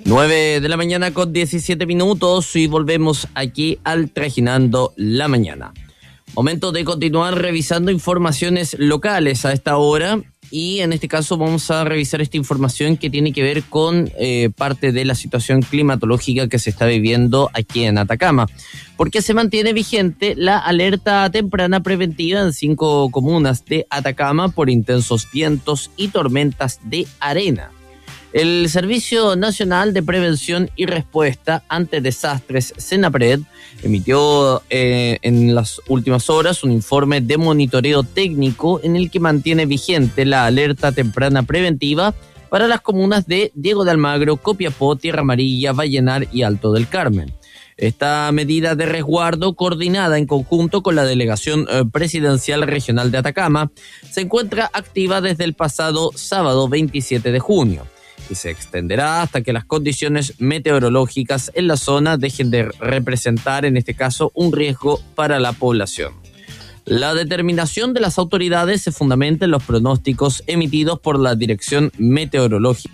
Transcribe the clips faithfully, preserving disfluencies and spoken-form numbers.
nueve de la mañana con diecisiete minutos y volvemos aquí al Trajinando la Mañana. Momento de continuar revisando informaciones locales a esta hora y en este caso vamos a revisar esta información que tiene que ver con eh, parte de la situación climatológica que se está viviendo aquí en Atacama, porque se mantiene vigente la alerta temprana preventiva en cinco comunas de Atacama por intensos vientos y tormentas de arena. El Servicio Nacional de Prevención y Respuesta ante Desastres, SENAPRED, emitió eh, en las últimas horas un informe de monitoreo técnico en el que mantiene vigente la alerta temprana preventiva para las comunas de Diego de Almagro, Copiapó, Tierra Amarilla, Vallenar y Alto del Carmen. Esta medida de resguardo, coordinada en conjunto con la Delegación eh, Presidencial Regional de Atacama, se encuentra activa desde el pasado sábado veintisiete de junio. Y se extenderá hasta que las condiciones meteorológicas en la zona dejen de representar, en este caso, un riesgo para la población. La determinación de las autoridades se fundamenta en los pronósticos emitidos por la Dirección Meteorológica,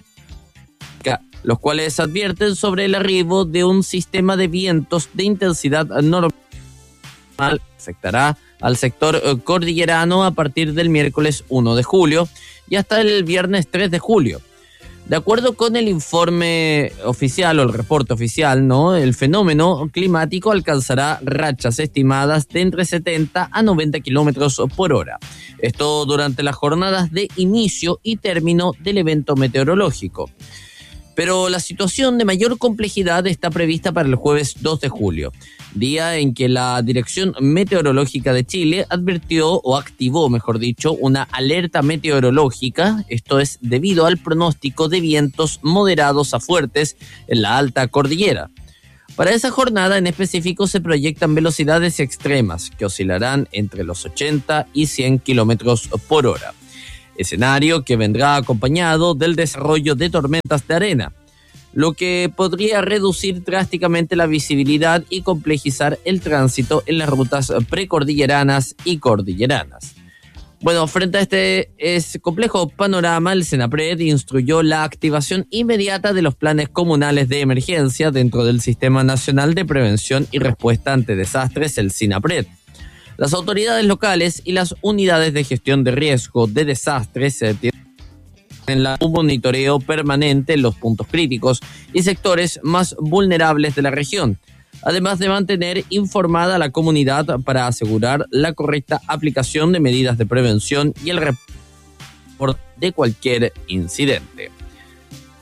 los cuales advierten sobre el arribo de un sistema de vientos de intensidad normal que afectará al sector cordillerano a partir del miércoles uno de julio y hasta el viernes tres de julio. De acuerdo con el informe oficial o el reporte oficial, ¿no? El fenómeno climático alcanzará rachas estimadas de entre setenta a noventa kilómetros por hora. Esto durante las jornadas de inicio y término del evento meteorológico. Pero la situación de mayor complejidad está prevista para el jueves dos de julio, día en que la Dirección Meteorológica de Chile advirtió o activó, mejor dicho, una alerta meteorológica, esto es debido al pronóstico de vientos moderados a fuertes en la alta cordillera. Para esa jornada en específico se proyectan velocidades extremas que oscilarán entre los ochenta y cien kilómetros por hora. Escenario que vendrá acompañado del desarrollo de tormentas de arena, lo que podría reducir drásticamente la visibilidad y complejizar el tránsito en las rutas precordilleranas y cordilleranas. Bueno, frente a este es complejo panorama, el SENAPRED instruyó la activación inmediata de los planes comunales de emergencia dentro del Sistema Nacional de Prevención y Respuesta ante Desastres, el SINAPRED. Las autoridades locales y las unidades de gestión de riesgo de desastres eh, tienen un monitoreo permanente en los puntos críticos y sectores más vulnerables de la región, además de mantener informada a la comunidad para asegurar la correcta aplicación de medidas de prevención y el reporte de cualquier incidente.